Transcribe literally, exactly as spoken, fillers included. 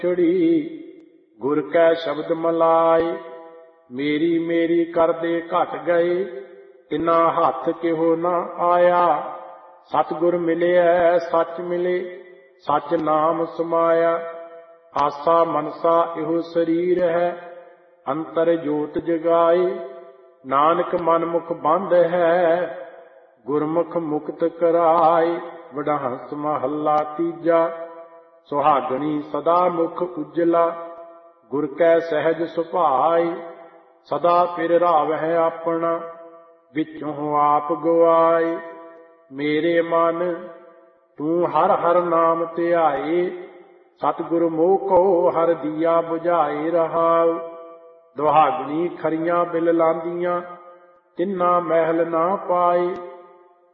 छड़ी गुर कै शब्द मलाए। मेरी मेरी करदे घट गए, तिना हथ किहो ना आया। सतगुर मिलिया सच मिले, सच नाम समाया। आसा मनसा इहो शरीर है, अंतर जोत जगाए। नानक मनमुख बंद है, गुरमुख मुक्त कराए। वडहंस महला तीजा, सुहागणी सदा मुख उजला। गुर कै सहज सुभाए, सदा फिर रावै अपना। विचों आप गवाए, मेरे मन तू हर हर नाम ध्याए। सतगुर मोह को हर दिया बुझाए रहाओ। दुहागणी खरियां बिल लांदियां, तिन्ना महल ना पाए।